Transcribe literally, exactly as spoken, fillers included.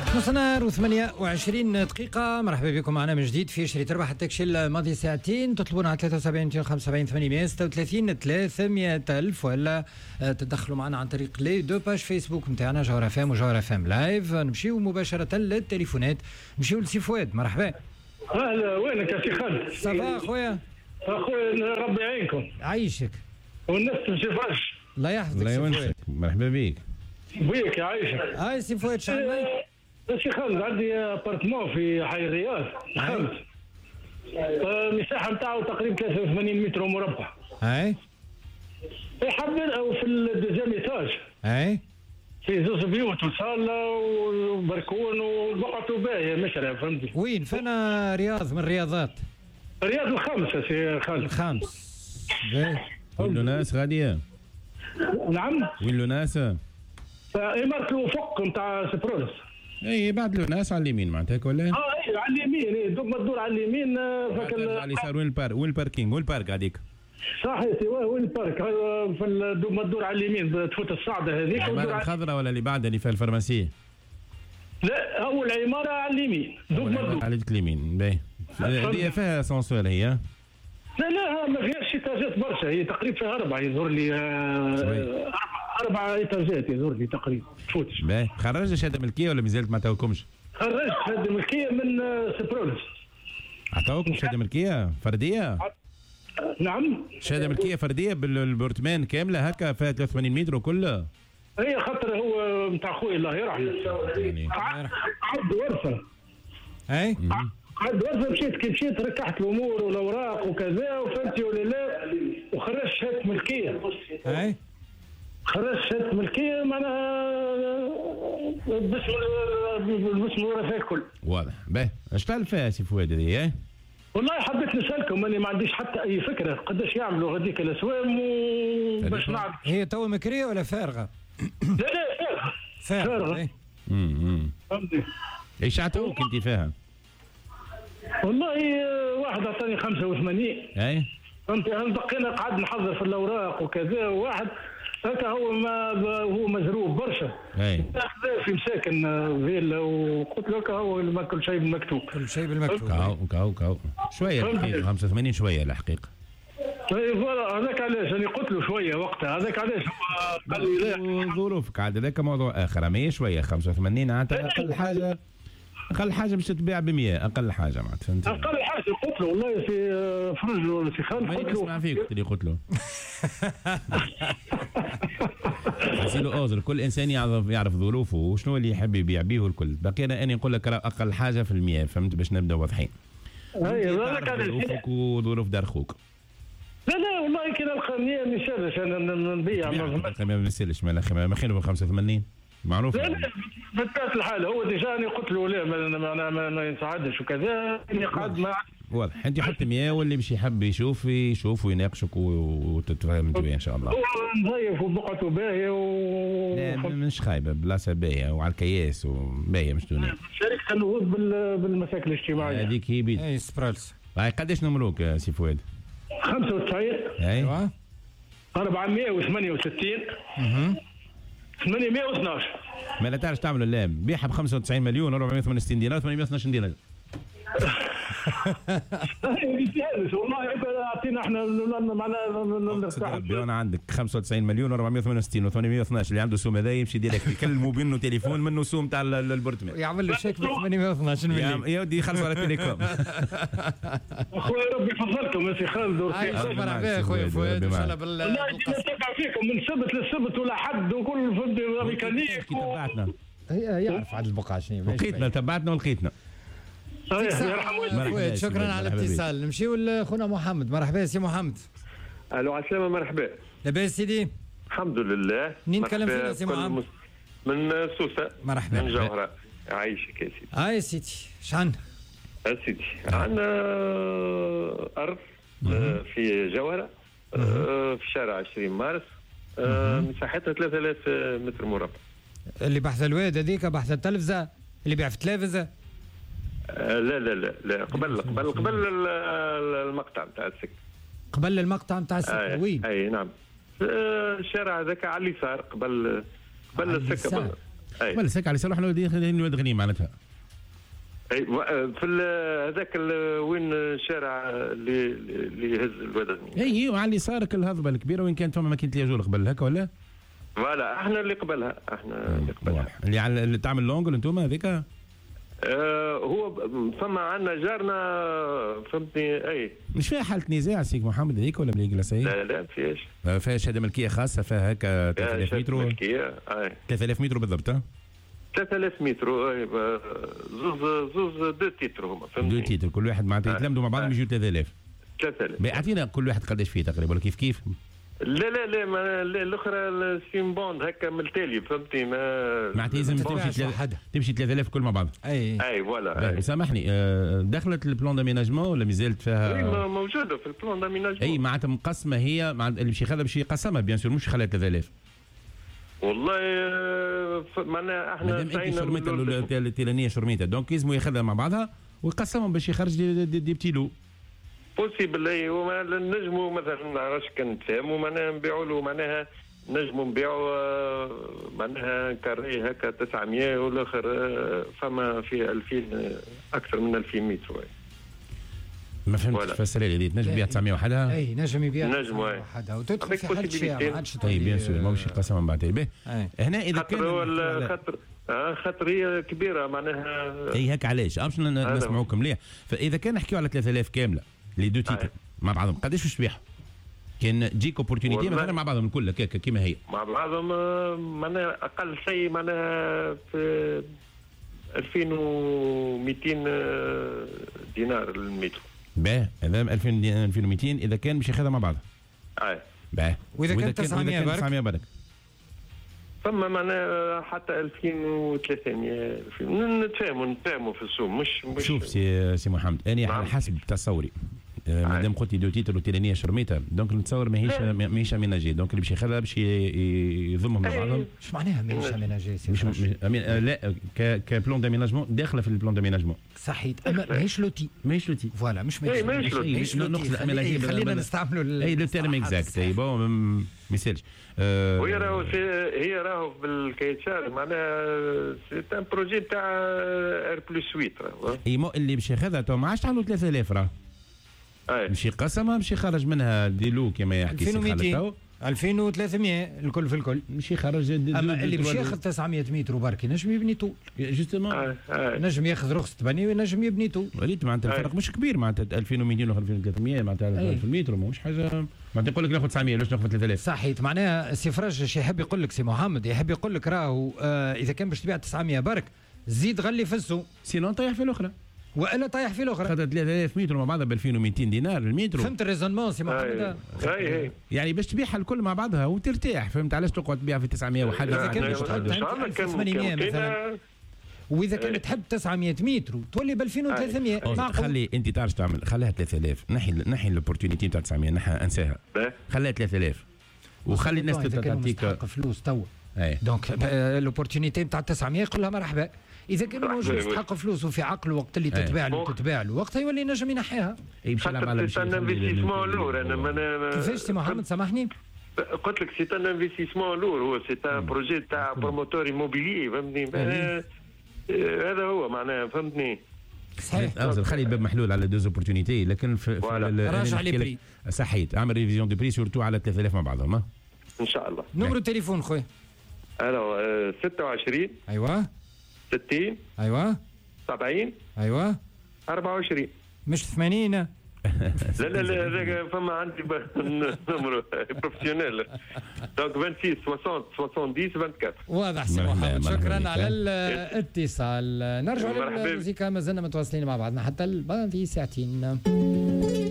نص وثمانية وعشرين دقيقة. مرحبا بكم معنا من جديد في شريط ربح التكشي الماضي ساعتين. تطلبونا على ثلاثة وسبعين مئتين وخمسة وسبعين ثمانمئة وستة وثلاثين ثلاثمئة ألف، ولا تدخلوا معنا عن طريق لي دو باج فيسبوك نتاعنا جوهر اف ام وجوهر اف ام لايف. نمشيو مباشرة للتليفونات، نمشيو لسي فؤاد. مرحبا. اهلا، وينك يا سي خالد؟ صباح اخويا. اخويا ربي يعينكم. عايشك والناس تمشيفاش. الله يحفظك. الله يونسك. مرحبا بك. بيك يعيشك. هاي سي فؤاد شعبان. سي خالد عندي ابارتمون في حي الرياض خمس، المساحه نتاعو تقريبا ثلاثة وثمانين متر مربع. اي يحبل او في الدوزيام ايتاج. اي في زوز بيوت وصاله وبركون وبقعته باهيه مشرع، فهمتي؟ وين فانا رياض من الرياضات؟ الرياض الخامسه سي خالد. الخامس. وين له ناس غاديه؟ نعم. وين له ناس؟ إمارة الأفق نتاع سبرولس. اي بعد له ناس على اليمين معناتها ولا؟ اه اي على اليمين، اي دوك ما تدور على اليمين فك على اليسار. وين البارك؟ وين الباركينج؟ وين البارك هذيك؟ صحيح سي وين البارك؟ في دوك ما تدور على اليمين تفوت الصعده هذيك. العمارة الخضراء ولا اللي بعدها اللي فيها الفارماسي؟ لا اول عماره على اليمين دوك ما تدور على اليمين. باهي هذه فيها اسانسور هي؟ لا لا ما فيهاش ايتاجات برشا، هي تقريبا فيها اربعه يظهر لي. آه اربع ايتاجات يظهر لي تقريبا تفوتش. باهي خرجت شهاده ملكيه ولا مازالت ما عطاوكمش؟ خرجت شهاده ملكيه من سبرولس. عطاوكم شهاده ملكيه فرديه؟ نعم شهاده ملكيه فرديه بالبورتمان كامله هكا فيها ثلاثة وثمانين متر وكله؟ هي خاطر هو نتاع خويا الله يرحمه يعني عبد ورثه. اي عبد ورثه مشيت كي مشيت ركحت الامور والاوراق وكذا وفهمتي ولا لا، وخرجت شهاده ملكيه. اي خرجت شهاده ملكيه معناها باسم باسم الورثه الكل. واضح. باهي اش تعمل فيها سي فؤاد هذه؟ والله حبيت نسالكم، اني ما عنديش حتى اي فكره قداش يعملوا هذيك الاسوام وباش نعرف. هي تو مكريه ولا فارغه؟ لا لا فارغه. فارغه. امم فهمتي. ايش عطوك انت فيها؟ والله واحد اعطاني خمسة وثمانين. اي فهمتي. انا بقينا قعد نحضر في الاوراق وكذا، وواحد هكا هو ما هو مزروب برشا. اي في مساكن فيلا، وقلت له هكا هو ما كل شيء بالمكتوب. كل شيء بالمكتوب. كاو كاو كاو شويه الحقيقه خمسة وثمانين شويه الحقيقه. طيب هذاك علاش انا قلت له شويه وقتها، هذاك علاش قال لي لا ظروفك عاد هذاك موضوع اخر. ما هي شويه خمسة وثمانين عاد اقل حاجه، اقل حاجه باش تتباع ب مئة اقل حاجه معناتها فهمت. اقل حاجه قلت له والله في فرج ولا في خان قلت له اسمع فيك قلت لي قلت له حسيلو اوزر. كل انسان يعرف يعرف ظروفه وشنو اللي يحب يبيع بيه الكل. باقي انا اني نقول لك اقل حاجه في المئة فهمت باش نبدا واضحين. اي هذاك علاش ظروفك وظروف دار خوك. لا لا والله كي نلقى مئة ما يسالش انا نبيع. ما بنسالش ما خير من خمسة وثمانين معروف. لا لا بطبيعه الحال هو ديجا انا قلت له لا ما, ما, ما ينساعدش وكذا. اني قاعد مع واضح. انت حط مئة واللي باش يحب يشوف يشوف ويناقشك وتتفاهموا ان شاء الله. هو نظيف وبقعته باهيه و لا مش خايبه بلاصه باهيه وعلى الكياس وباهيه مش دونيه. شاركت النهوض بالمشاكل الاجتماعيه هذيك هي بيت. اي سبرالس. هاي قداش نمروك يا سي فؤاد؟ خمسة وتسعين. ايوا أربعمئة وثمانية وستين. اها ثمانمئة واثناش. ما لا تعرفش تعمل اللام بيعها ب خمسة وتسعين مليون أربعمئة وثمانية وستين دينار ثمانمئة واثناش دينار. والله اعطينا احنا معناها انا عندك خمسة وتسعين مليون أربعمئة وثمانية وستين و812 اللي عنده سوم هذا يمشي ديريكت يكلموا بينه تليفون منه سوم تاع البورتمان يعمل له شيك ب ثمانمئة واثناش مليون يا ودي يخلصوا على التليكوم. اخويا ربي يفضلكم يا سي خالد. مرحبا اخويا فؤاد ان شاء الله بال والله نتابع فيكم من سبت للسبت ولا حد وكل فهمتي ميكانيك تبعتنا. يعرف عاد البقعه شنو لقيتنا تبعتنا ولقيتنا. فؤاد شكرا على الاتصال. نمشيو لخونا محمد. مرحبا سي محمد. الو عسلامة. مرحبا. لاباس سيدي؟ الحمد لله. منين نتكلم فينا سي محمد؟ من سوسة. مرحبا. من جوهرة. عايشك يا سيدي. هاي سيدي شحال؟ يا سيدي عندنا أرض في جوهرة في شارع عشرين مارس مساحتها ثلاثة آلاف متر مربع. اللي بحث الواد هذيك بحث التلفزة اللي بيع في التلفزة؟ لا لا لا لا قبل قبل قبل المقطع نتاع السكة. قبل المقطع نتاع السكة آه وين؟ اي نعم. الشارع هذاك على اليسار قبل قبل السكة. ولا ساك على صلاح الواد غنيم معناتها. اي في هذاك وين الشارع اللي اللي يهز الواد غنيم. اي وعلى اليسار الهضبه الكبيره وين كانت فما ماكينه الياجور قبل هكا ولا؟ فوالا احنا اللي قبلها احنا اللي قبلها. اللي على اللي تعمل لونجل انتم هذيك؟ آه هو فما عندنا جارنا فهمتني. اي مش فيها حاله نزاع سيك محمد هذيك ولا بلي جلسه؟ لا لا ما فيهاش. فيها شهاده ملكيه خاصه فيها هكا ثلاثة آلاف متر. ملكيه اي ثلاثة آلاف متر بالضبط. ثلاثة آلاف متر. اي زوز زوز دو تيتر هما فهمتني. دو تيتر كل واحد معناتها يتلمدوا مع بعضهم يجيو ثلاثة آلاف. ثلاثة آلاف. اعطينا كل واحد قداش فيه تقريبا ولا كيف كيف؟ لا لا لا ما الاخرى السيم بوند هكا من التالي فهمتني. ما معناتها لازم تمشي تمشي ثلاثة آلاف كل مع بعض. اي اي فوالا. سامحني دخلت البلان داميناجمون ولا مازالت فيها؟ اي موجوده في البلان داميناجمون. اي معناتها مقسمه هي مع اللي باش ياخذها باش يقسمها بيان سور مش خليها ثلاثة آلاف. والله معناها احنا مادام انت شرميتها التيلانيه شرميتها دونك لازم ياخذها مع بعضها ويقسمهم باش يخرج دي, دي, دي بتيلو. بوسيبل. اي نجموا مثلا ما نعرفش كان نتفاهموا معناها نبيعوا له معناها نجموا نبيعوا معناها كاري هكا تسعمية والاخر فما في ألفين اكثر من ألفين متر. ما فهمتش فسر لي هذه تنجم تبيع تسعمية وحدها؟ اي نجم يبيع نجم وحدها وتدخل في حد شيء ما عادش. اي بيان سور ماهوش يقسم من بعد. به هنا اذا كان خاطر خاطر هي كبيره معناها. اي هكا علاش باش نسمعوكم مليح. فاذا كان نحكيو على ثلاثة آلاف كامله لي دو تيتر مع بعضهم قداش باش تبيعهم؟ كان تجيك اوبورتونيتي مثلا مع بعضهم الكل كيما هي مع بعضهم معناها اقل شيء معناها في ألفين ومئتين دينار للمتر. باه هذا ألفين ألفين ومئتين اذا كان باش ياخذها مع بعضها. اي باه واذا كان تسعمية برك تسعمية برك ثم معناها حتى ألفين وثلاثمية نتفاهموا نتفاهموا في السوق. مش مش شوف سي سي محمد انا على حسب تصوري مادام قلت لي دو تيتر وتيلانيه شرميتها دونك نتصور ماهيش ماهيش اميناجي دونك اللي باش ياخذها باش يضمهم مع بعضهم. ايش معناها ماهيش اميناجي؟ مش لا كبلون داميناجمون داخله في البلون داميناجمون صحيت اما ماهيش لوتي ماهيش لوتي فوالا مش ماهيش لوتي ماهيش لوتي خلينا, خلينا نستعملوا اي لو تيرم اكزاكت اي بون ما يسالش. وهي راهو هي راهو بالكيتشار معناها سي ان بروجي تاع ار بلس ثمانية اي مو اللي باش ياخذها تو ما عادش تعملوا ثلاثة آلاف راه باش يقسمها باش يخرج منها ديلو كما يحكي سي خالد ألفين وثلاثمية الكل في الكل مش يخرج. اما اللي باش ياخذ تسعمية متر وبركي نجم يبني طول جوستومون آه. آه. نجم ياخذ رخصة تبني ونجم يبني طول. وليت معناتها الفرق مش كبير معناتها ألفين ومئتين و ألفين وثلاثمية معناتها ألف متر ماهوش حاجه معناتها يقول لك ناخذ تسعمية ليش ناخذ ثلاثة آلاف. صحيت معناها سي فرج يحب يقول لك سي محمد يحب يقول لك راهو آه اذا كان باش تبيع تسعمية برك زيد غلي في السوق سينون طيح في الاخرى والا طايح في الاخرى. خذت ثلاثة آلاف متر مع بعضها ب ألفين ومئتين دينار المتر. فهمت الريزونمون سي محمد؟ اي يعني باش تبيعها الكل مع بعضها وترتاح. فهمت علاش تقعد تبيع في تسعمية وحده اذا كان باش تحب ثمانمية مثلا واذا كان تحب تسعمية متر تولي ب ألفين وثلاثمية. خلي انت تعرف تعمل خليها ثلاثة آلاف نحي نحي الاوبورتونيتي تاع تسعمية نحي انساها خليها ثلاثة آلاف وخلي الناس تعطيك فلوس توا دونك الاوبورتونيتي تاع تسعمية يقول لها مرحبا. اذا كان موجود يستحق فلوس وفي عقله وقت اللي تتباع له تتباع له وقتها يولي نجم ينحيها. اي باش يلعب على سي ان انفستيسمون لور. انا كيفاش سي محمد سامحني قلت لك سي ان انفستيسمون لور هو سي ان بروجي تاع بروموتور ايموبيلي فهمتني. هذا هو معناها فهمتني. صحيح خلي الباب محلول على دوز اوبورتونيتي لكن في راجع لي بري صحيت اعمل ريفيزيون دو بري سورتو على ثلاثة آلاف مع بعضهم ان شاء الله. نمرو التليفون خويا الو ستة وعشرين ايوه ستين ايوه سبعين ايوه أربعة وعشرين مش ثمانين. لا لا لا هذاك فما عندي نمرو بروفيسيونيل دونك ستة وعشرين ستين سبعين أربعة وعشرين. واضح سي محمد شكرا على الاتصال. نرجع للموسيقى مازلنا متواصلين مع بعضنا حتى بعد ساعتين.